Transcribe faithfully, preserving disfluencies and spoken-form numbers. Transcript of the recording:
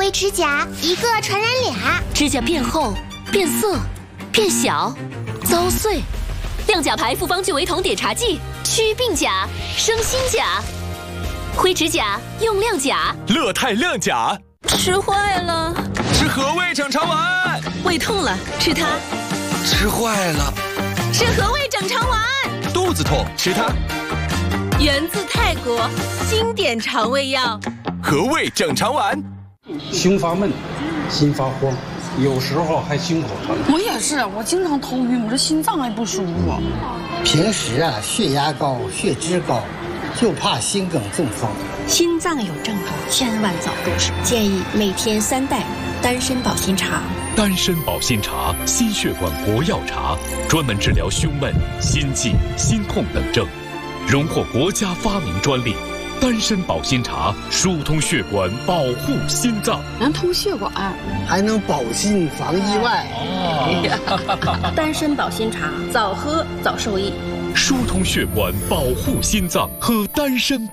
灰指甲，一个传染俩。 指甲变厚、变色、变小、遭碎。亮甲牌复方聚维酮碘茶剂，祛病甲，生新甲。灰指甲用亮甲。 乐泰亮甲。 吃坏了。 吃和味整肠丸。 胃痛了，吃它。 吃坏了。 吃和味整肠丸。 肚子痛，吃它。 源自泰国，经典肠胃药。 和味整肠丸。 胸发闷，心发慌，有时候还心口疼。 我也是，我经常头晕，我这心脏还不舒服。 平时啊，血压高，血脂高，就怕心梗中风。 心脏有症状，千万早入手。建议每天三袋丹参保心茶。 丹参保心茶，心血管国药茶，专门治疗胸闷、心悸、心痛等症，荣获国家发明专利。丹参保心茶疏通血管，保护心脏， 能通血管， 还能保心防意外。 哦、丹参保心茶，早喝早受益。 疏通血管，保护心脏，喝丹参保。